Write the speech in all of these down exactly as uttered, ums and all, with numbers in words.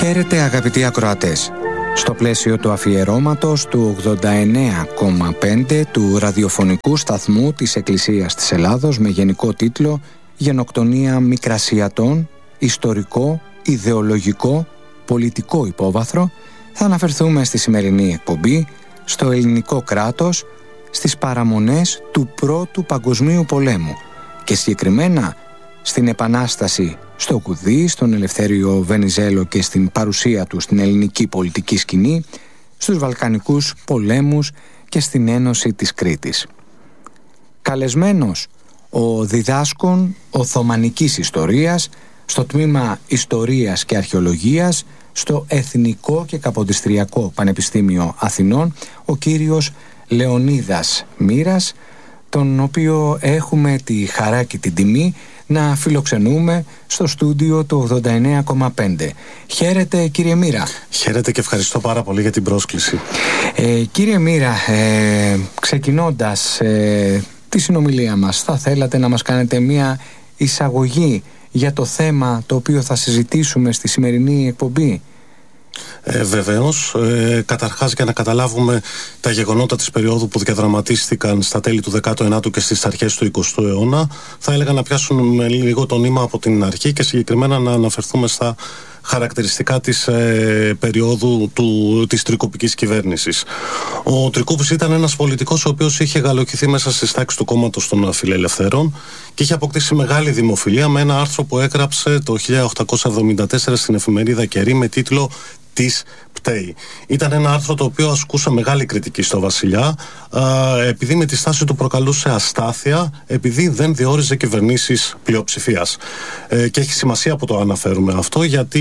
Χαίρετε αγαπητοί ακροατές. Στο πλαίσιο του αφιερώματος του ογδόντα εννέα κόμμα πέντε του ραδιοφωνικού σταθμού της Εκκλησίας της Ελλάδος με γενικό τίτλο «Γενοκτονία Μικρασιατών, ιστορικό, ιδεολογικό, πολιτικό υπόβαθρο», θα αναφερθούμε στη σημερινή εκπομπή στο ελληνικό κράτος, στις παραμονές του Πρώτου Παγκοσμίου Πολέμου και συγκεκριμένα στην Επανάσταση στο Κουδί, στον Ελευθέριο Βενιζέλο και στην παρουσία του στην ελληνική πολιτική σκηνή, στους Βαλκανικούς πολέμους και στην Ένωση της Κρήτης. Καλεσμένος ο διδάσκων Οθωμανικής Ιστορίας στο τμήμα Ιστορίας και Αρχαιολογίας στο Εθνικό και Καποδιστριακό Πανεπιστήμιο Αθηνών, ο κύριος Λεωνίδας Μοίρας, τον οποίο έχουμε τη χαρά και την τιμή να φιλοξενούμε στο στούντιο του ογδόντα εννέα κόμμα πέντε. Χαίρετε κύριε Μοίρα. Χαίρετε και ευχαριστώ πάρα πολύ για την πρόσκληση. Ε, κύριε Μοίρα, ε, ξεκινώντας ε, τη συνομιλία μας, θα θέλατε να μας κάνετε μια εισαγωγή για το θέμα το οποίο θα συζητήσουμε στη σημερινή εκπομπή? Ε, βεβαίως, ε, καταρχάς για να καταλάβουμε τα γεγονότα της περίοδου που διαδραματίστηκαν στα τέλη του δέκατου ενάτου και στις αρχές του εικοστού αιώνα, θα έλεγα να πιάσουμε λίγο το νήμα από την αρχή και συγκεκριμένα να αναφερθούμε στα χαρακτηριστικά της ε, περίοδου του, της τρικουπικής κυβέρνησης. Ο Τρικούπης ήταν ένας πολιτικός ο οποίος είχε γαλοκηθεί μέσα στις τάξεις του κόμματος των Φιλελευθέρων και είχε αποκτήσει μεγάλη δημοφιλία με ένα άρθρο που έγραψε το χίλια οκτακόσια εβδομήντα τέσσερα στην εφημερίδα Καιρή με τίτλο «Της πταίει». Ήταν ένα άρθρο το οποίο ασκούσε μεγάλη κριτική στο βασιλιά, α, επειδή με τη στάση του προκαλούσε αστάθεια, επειδή δεν διόριζε κυβερνήσεις πλειοψηφίας. Ε, και έχει σημασία που το αναφέρουμε αυτό, γιατί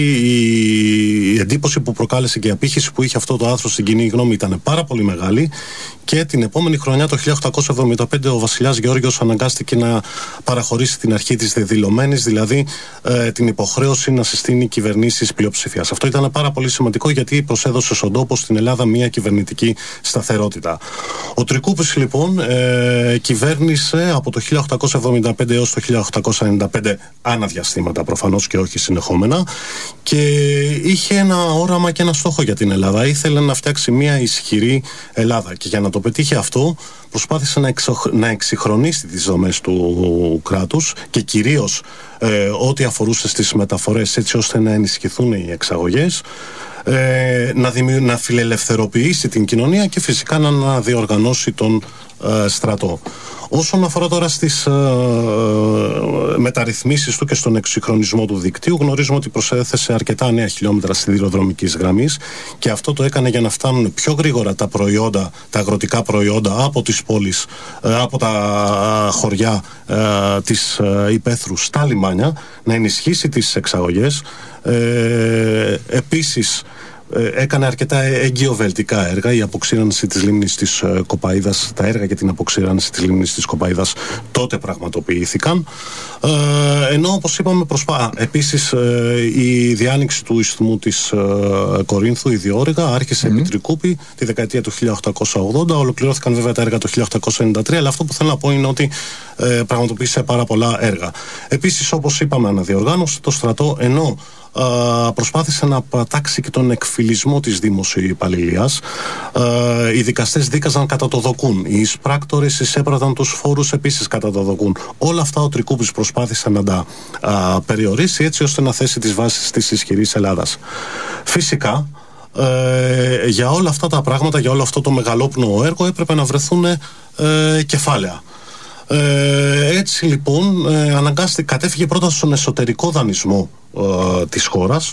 η εντύπωση που προκάλεσε και η απήχηση που είχε αυτό το άρθρο στην κοινή γνώμη ήταν πάρα πολύ μεγάλη. Και την επόμενη χρονιά, το χίλια οκτακόσια εβδομήντα πέντε, ο βασιλιάς Γεώργιος αναγκάστηκε να παραχωρήσει την αρχή της δεδηλωμένης, δηλαδή ε, την υποχρέωση να συστήνει κυβερνήσεις πλειοψηφίας. Αυτό ήταν πάρα πολύ σημαντικό, γιατί προσέδωσε στον τόπο στην Ελλάδα μια κυβερνητική σταθερότητα. Ο Τρικούπης λοιπόν ε, κυβέρνησε από το χίλια οκτακόσια εβδομήντα πέντε έως το χίλια οκτακόσια ενενήντα πέντε, αναδιαστήματα προφανώς και όχι συνεχόμενα, και είχε ένα όραμα και ένα στόχο για την Ελλάδα. Ήθελε να φτιάξει μια ισχυρή Ελλάδα και για να το πετύχει αυτό προσπάθησε να, εξο... να εξυγχρονίσει τις δομές του κράτους και κυρίως ε, ό,τι αφορούσε στις μεταφορές, έτσι ώστε να ενισχυθούν οι εξαγωγές, ε, να, δημιου... να φιλελευθερωποιήσει την κοινωνία και φυσικά να αναδιοργανώσει τον ε, στρατό. Όσον αφορά τώρα στις ε, μεταρρυθμίσεις του και στον εξυγχρονισμό του δικτύου, γνωρίζουμε ότι προσέθεσε αρκετά νέα χιλιόμετρα σιδηροδρομικής γραμμής και αυτό το έκανε για να φτάνουν πιο γρήγορα τα προϊόντα, τα αγροτικά προϊόντα από τις πόλεις, ε, από τα χωριά ε, της ε, υπαίθρου στα λιμάνια, να ενισχύσει τις εξαγωγές. Ε, επίσης, έκανε αρκετά εγκυοβελτικά έργα. Η αποξήρανση της λίμνης της Κοπαΐδας, τα έργα για την αποξήρανση της λίμνης της Κοπαΐδας τότε πραγματοποιήθηκαν. Ε, ενώ όπως είπαμε προσπά... Επίσης ε, η διάνοιξη του ισθμού της ε, Κορίνθου, η διόρυγα, άρχισε mm. επί Τρικούπη τη δεκαετία του χίλια οκτακόσια ογδόντα. Ολοκληρώθηκαν βέβαια τα έργα το χίλια οκτακόσια ενενήντα τρία, αλλά αυτό που θέλω να πω είναι ότι ε, πραγματοποίησε πάρα πολλά έργα. Επίσης, όπως είπαμε, αναδιοργάνωσε το στρατό, ενώ Uh, προσπάθησε να πατάξει και τον εκφυλισμό της δημοσιοϊπαλληλίας. Uh, οι δικαστές δίκαζαν κατά το δοκούν. Οι εισπράκτορες εισέπραταν τους φόρους επίσης κατά το δοκούν. Όλα αυτά ο Τρικούπης προσπάθησε να τα uh, περιορίσει, έτσι ώστε να θέσει τις βάσεις της ισχυρής Ελλάδας. Φυσικά, uh, για όλα αυτά τα πράγματα, για όλο αυτό το μεγαλόπνοο έργο έπρεπε να βρεθούν uh, κεφάλαια. Ε, έτσι λοιπόν ε, αναγκάστηκε, κατέφυγε πρώτα στον εσωτερικό δανεισμό ε, της χώρας,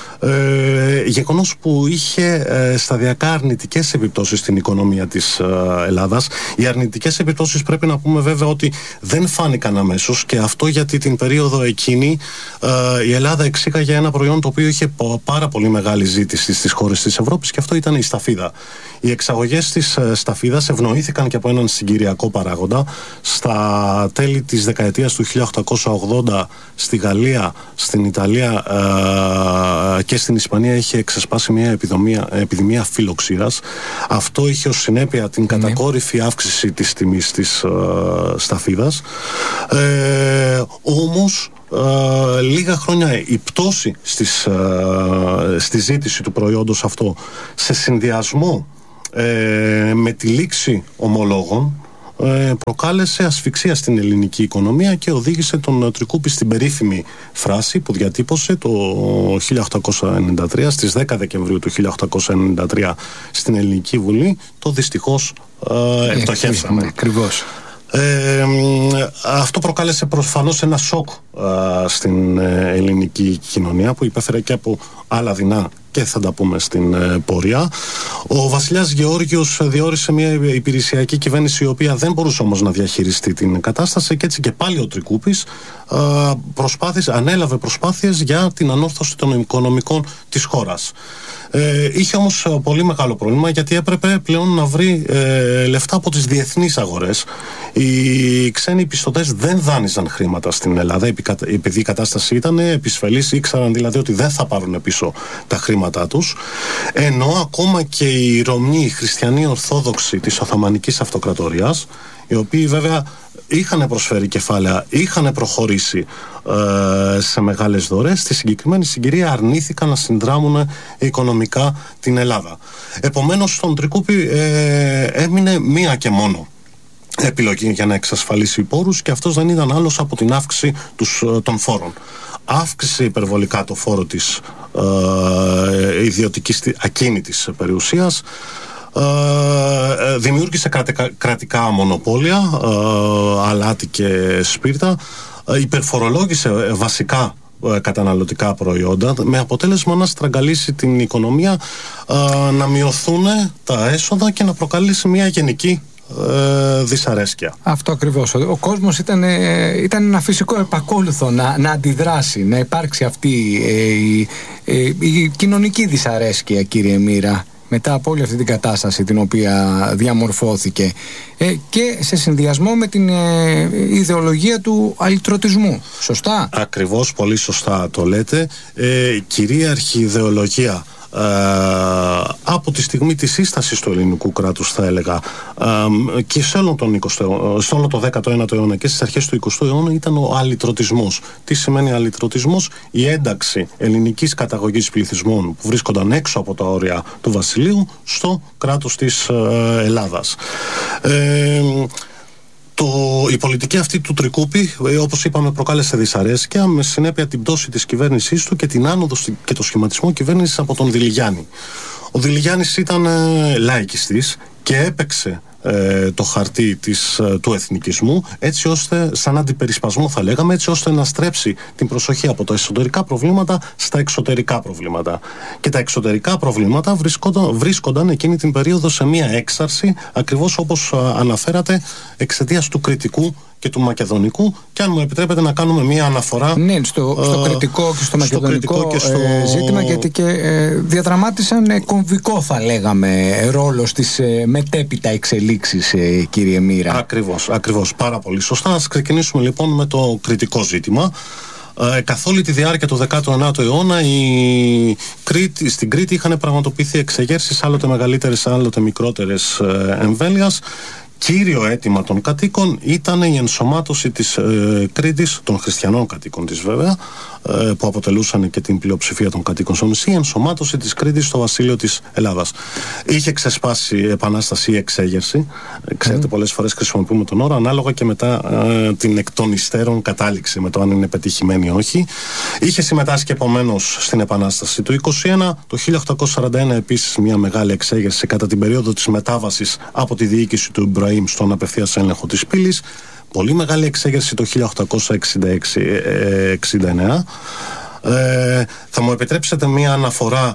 ε, γεγονός που είχε ε, σταδιακά αρνητικές επιπτώσεις στην οικονομία της ε, Ελλάδας. Οι αρνητικές επιπτώσεις πρέπει να πούμε βέβαια ότι δεν φάνηκαν αμέσως, και αυτό γιατί την περίοδο εκείνη ε, η Ελλάδα εξήγαγε ένα προϊόν το οποίο είχε πάρα πολύ μεγάλη ζήτηση στις χώρες της Ευρώπης, και αυτό ήταν η σταφίδα. Οι εξαγωγές της ε, σταφίδας ευνοήθηκαν και από έναν συγκυριακό παράγοντα. Στα τέλη της δεκαετίας του χίλια οκτακόσια ογδόντα στη Γαλλία, στην Ιταλία ε, και στην Ισπανία είχε ξεσπάσει μια επιδημία, επιδημία φιλοξήρας. Αυτό είχε ως συνέπεια την κατακόρυφη αύξηση της τιμής της ε, σταφίδας. Ε, όμως ε, λίγα χρόνια η πτώση στις, ε, στη ζήτηση του προϊόντος αυτό σε συνδυασμό ε, με τη λήξη ομολόγων προκάλεσε ασφυξία στην ελληνική οικονομία και οδήγησε τον Τρικούπη στην περίφημη φράση που διατύπωσε το χίλια οκτακόσια ενενήντα τρία, στις δέκα Δεκεμβρίου του χίλια οκτακόσια ενενήντα τρία στην Ελληνική Βουλή, το δυστυχώς ε, ευτοχεύσαμε. Ακριβώς. Ε, αυτό προκάλεσε προφανώς ένα σοκ ε, στην ε, ελληνική κοινωνία που υπέφερε και από άλλα δεινά και θα τα πούμε στην ε, πορεία. Ο βασιλιάς Γεώργιος διόρισε μια υπηρεσιακή κυβέρνηση η οποία δεν μπορούσε όμως να διαχειριστεί την κατάσταση και έτσι και πάλι ο Τρικούπης ε, προσπάθησε, ανέλαβε προσπάθειες για την ανόρθωση των οικονομικών της χώρας. Ε, είχε όμως πολύ μεγάλο πρόβλημα γιατί έπρεπε πλέον να βρει ε, λεφτά από τις διεθνείς αγορές. Οι ξένοι πιστωτές δεν δάνειζαν χρήματα στην Ελλάδα επειδή η κατάσταση ήταν επισφαλής, ήξεραν δηλαδή ότι δεν θα πάρουν πίσω τα χρήματά τους, ενώ ακόμα και οι Ρωμνοί, οι χριστιανοί Ορθόδοξοι της Οθωμανικής Αυτοκρατορίας, οι οποίοι βέβαια είχαν προσφέρει κεφάλαια, είχαν προχωρήσει ε, σε μεγάλες δωρές, στη συγκεκριμένη συγκυρία αρνήθηκαν να συνδράμουν οικονομικά την Ελλάδα. Επομένως στον Τρικούπη ε, έμεινε μία και μόνο επιλογή για να εξασφαλίσει πόρους και αυτός δεν ήταν άλλος από την αύξηση τους, των φόρων. Αύξησε υπερβολικά το φόρο της ε, ιδιωτικής ακίνητης περιουσίας, ε, δημιούργησε κρατικά, κρατικά μονοπόλια, ε, αλάτι και σπίρτα, ε, υπερφορολόγησε βασικά ε, καταναλωτικά προϊόντα με αποτέλεσμα να στραγγαλίσει την οικονομία, ε, να μειωθούν τα έσοδα και να προκαλέσει μια γενική Ε, δυσαρέσκεια. Αυτό ακριβώς. Ο, ο κόσμος ήταν, ε, ήταν ένα φυσικό επακόλουθο να, να αντιδράσει, να υπάρξει αυτή ε, η, ε, η κοινωνική δυσαρέσκεια, κύριε Μοίρα, μετά από όλη αυτή την κατάσταση την οποία διαμορφώθηκε ε, και σε συνδυασμό με την ε, ιδεολογία του αλυτρωτισμού. Σωστά? Ακριβώς, πολύ σωστά το λέτε. Ε, κυρίαρχη ιδεολογία Ε, από τη στιγμή της σύστασης του ελληνικού κράτους, θα έλεγα, ε, και σε όλο, τον εικοστό, σε όλο το δέκατο ένατο αιώνα και στις αρχές του εικοστού αιώνα, ήταν ο αλυτρωτισμός. Τι σημαίνει αλυτρωτισμός? Η ένταξη ελληνικής καταγωγής πληθυσμών που βρίσκονταν έξω από τα όρια του βασιλείου στο κράτος της ε, Ελλάδας. Ε, Το, η πολιτική αυτή του Τρικούπη, όπως είπαμε, προκάλεσε δυσαρέσκεια με συνέπεια την πτώση της κυβέρνησής του και την άνοδο και το σχηματισμό κυβέρνησης από τον Δηλιγιάννη. Ο Δηλιγιάννης ήταν ε, λαϊκιστής και έπαιξε ε, το χαρτί της, ε, του εθνικισμού, έτσι ώστε, σαν αντιπερισπασμό θα λέγαμε, έτσι ώστε να στρέψει την προσοχή από τα εσωτερικά προβλήματα στα εξωτερικά προβλήματα. Και τα εξωτερικά προβλήματα βρίσκονταν, βρίσκονταν εκείνη την περίοδο σε μία έξαρση, ακριβώς όπως ε, αναφέρατε, εξαιτίας του Κρητικού και του Μακεδονικού, και αν μου επιτρέπετε να κάνουμε μία αναφορά. Ναι, στο, στο ε, κριτικό και στο μακεδονικό και στο... Ε, ζήτημα, γιατί και ε, διαδραμάτισαν ε, κομβικό, θα λέγαμε, ρόλο στις ε, μετέπειτα εξελίξεις, ε, κύριε Μοίρα. Ακριβώς, ακριβώς, πάρα πολύ σωστά. Ας ξεκινήσουμε λοιπόν με το κριτικό ζήτημα. Ε, καθ' όλη τη διάρκεια του δέκατου ενάτου αιώνα η Κρήτη, στην Κρήτη είχαν πραγματοποιηθεί εξεγέρσεις άλλοτε μεγαλύτερες, άλλοτε μικρότερες ε, εμβέλειας. Κύριο αίτημα των κατοίκων ήταν η ενσωμάτωση της ε, Κρήτης, των χριστιανών κατοίκων της βέβαια, ε, που αποτελούσαν και την πλειοψηφία των κατοίκων στο νησί, η ενσωμάτωση της Κρήτης στο βασίλειο της Ελλάδας. Είχε ξεσπάσει επανάσταση ή εξέγερση. Ξέρετε, mm. πολλές φορές χρησιμοποιούμε τον όρο, ανάλογα και μετά ε, την εκ των υστέρων κατάληξη, με το αν είναι πετυχημένη ή όχι. Είχε συμμετάσχει επομένως στην επανάσταση του είκοσι ένα, το χίλια οκτακόσια σαράντα ένα επίσης μια μεγάλη εξέγερση κατά την περίοδο της μετάβασης από τη διοίκηση του Ιμπραήμ στον απευθείας έλεγχο της πύλης. Πολύ μεγάλη εξέγερση το χίλια οκτακόσια εξήντα έξι εξήντα εννέα. Ε, θα μου επιτρέψετε μία αναφορά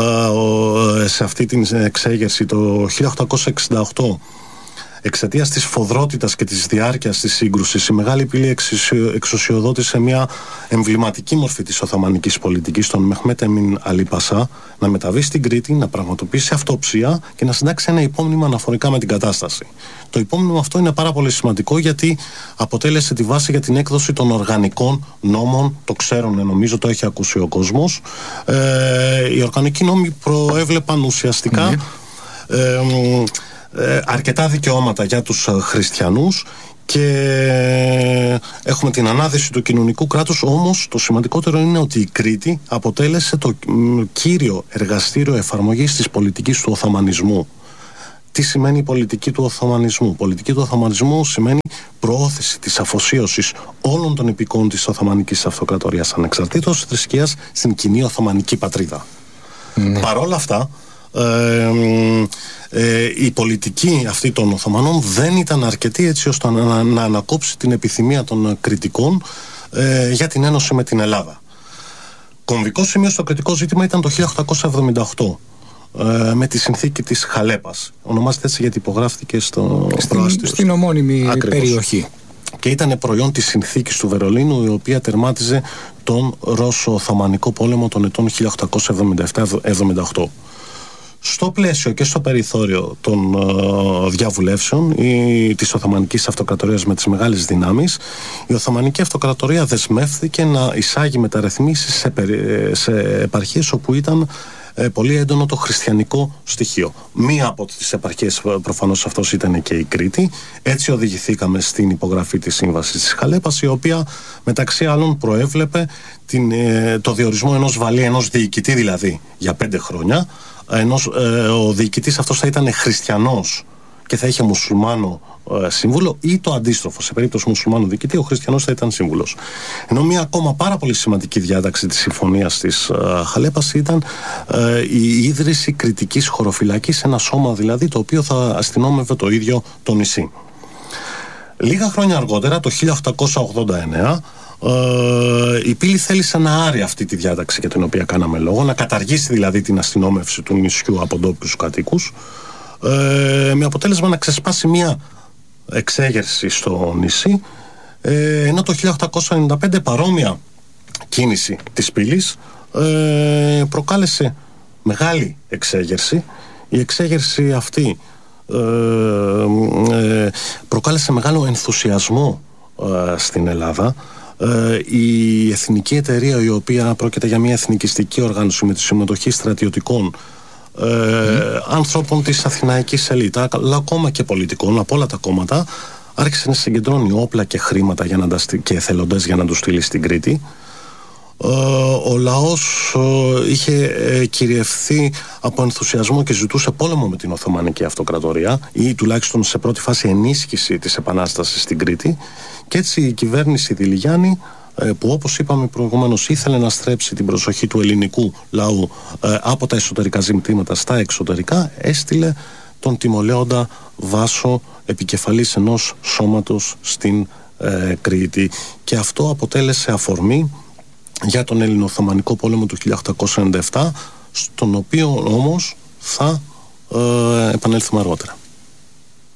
ε, σε αυτή την εξέγερση το χίλια οκτακόσια εξήντα οκτώ. Εξαιτίας της φοδρότητας και της διάρκειας της σύγκρουσης, η Μεγάλη Πύλη εξουσιοδότησε μια εμβληματική μορφή της Οθωμανικής πολιτικής, τον Μεχμέτ Εμίν Αλί Πασά, να μεταβεί στην Κρήτη, να πραγματοποιήσει αυτοψία και να συντάξει ένα υπόμνημα αναφορικά με την κατάσταση. Το υπόμνημα αυτό είναι πάρα πολύ σημαντικό, γιατί αποτέλεσε τη βάση για την έκδοση των οργανικών νόμων. Το ξέρουν, νομίζω, το έχει ακούσει ο κόσμος. Ε, οι οργανικοί νόμοι προέβλεπαν ουσιαστικά. Mm-hmm. ε, ε, αρκετά δικαιώματα για τους χριστιανούς και έχουμε την ανάδυση του κοινωνικού κράτους. Όμως το σημαντικότερο είναι ότι η Κρήτη αποτέλεσε το κύριο εργαστήριο εφαρμογής της πολιτικής του Οθωμανισμού. Τι σημαίνει η πολιτική του Οθωμανισμού? Πολιτική του Οθωμανισμού σημαίνει προώθηση της αφοσίωσης όλων των υπηκόων της Οθωμανικής Αυτοκρατορίας ανεξαρτήτως θρησκείας στην κοινή Οθωμανική πατρίδα. Ναι. Παρ' όλα αυτά, ε, ε, η πολιτική αυτή των Οθωμανών δεν ήταν αρκετή έτσι ώστε να, να ανακόψει την επιθυμία των Κρητικών ε, για την ένωση με την Ελλάδα. Κομβικό σημείο στο κρητικό ζήτημα ήταν το χίλια οκτακόσια εβδομήντα οκτώ ε, με τη συνθήκη της Χαλέπας. Ονομάζεται έτσι γιατί υπογράφηκε στο στην, στην ομώνυμη Ακριβώς. περιοχή. Και ήταν προϊόν της συνθήκης του Βερολίνου, η οποία τερμάτιζε τον Ρώσο-Οθωμανικό πόλεμο των ετών χίλια οκτακόσια εβδομήντα επτά εβδομήντα οκτώ. Στο πλαίσιο και στο περιθώριο των uh, διαβουλεύσεων η, της Οθωμανικής Αυτοκρατορίας με τις μεγάλες δυνάμεις, η Οθωμανική Αυτοκρατορία δεσμεύθηκε να εισάγει μεταρρυθμίσεις σε, σε επαρχίες όπου ήταν ε, πολύ έντονο το χριστιανικό στοιχείο. Μία από τις επαρχίες προφανώς αυτός ήταν και η Κρήτη. Έτσι οδηγηθήκαμε στην υπογραφή της Σύμβασης της Χαλέπας, η οποία μεταξύ άλλων προέβλεπε την, ε, το διορισμό ενός βαλή, ενός διοικητή δηλαδή για πέντε χρόνια. Ενός, ε, ο διοικητής αυτός θα ήταν χριστιανός και θα είχε μουσουλμάνο ε, σύμβουλο, ή το αντίστροφο. Σε περίπτωση μουσουλμάνου διοικητή, ο χριστιανός θα ήταν σύμβουλος. Ενώ μια ακόμα πάρα πολύ σημαντική διάταξη της συμφωνίας της ε, Χαλέπας ήταν ε, η ίδρυση κρητικής χωροφυλακής, ένα σώμα δηλαδή το οποίο θα αστυνόμευε το ίδιο το νησί. Λίγα χρόνια αργότερα, το χίλια οκτακόσια ογδόντα εννέα, Uh, η Πύλη θέλησε να άρει αυτή τη διάταξη για την οποία κάναμε λόγο, να καταργήσει δηλαδή την αστυνόμευση του νησιού από ντόπιους κατοίκους, uh, με αποτέλεσμα να ξεσπάσει μια εξέγερση στο νησί, uh, ενώ το χίλια οκτακόσια ενενήντα πέντε παρόμοια κίνηση της Πύλης uh, προκάλεσε μεγάλη εξέγερση. Η εξέγερση αυτή uh, uh, προκάλεσε μεγάλο ενθουσιασμό uh, στην Ελλάδα. Η Εθνική Εταιρεία, η οποία πρόκειται για μια εθνικιστική οργάνωση με τη συμμετοχή στρατιωτικών ε, mm. ανθρώπων της αθηναϊκής ελίτ, αλλά ακόμα και πολιτικών από όλα τα κόμματα, άρχισε να συγκεντρώνει όπλα και χρήματα για να τα, και εθελοντές για να τους στείλει στην Κρήτη. Ε, ο λαός ε, είχε ε, κυριευθεί από ενθουσιασμό και ζητούσε πόλεμο με την Οθωμανική Αυτοκρατορία, ή τουλάχιστον σε πρώτη φάση ενίσχυση της επανάστασης στην Κρήτη. Και έτσι η κυβέρνηση Δηλιγιάννη, που όπως είπαμε προηγουμένως ήθελε να στρέψει την προσοχή του ελληνικού λαού από τα εσωτερικά ζητήματα στα εξωτερικά, έστειλε τον τιμολέοντα Βάσο επικεφαλής ενός σώματος στην ε, Κρήτη. Και αυτό αποτέλεσε αφορμή για τον Ελληνοοθωμανικό πόλεμο του χίλια οκτακόσια ενενήντα επτά, στον οποίο όμως θα ε, επανέλθουμε αργότερα.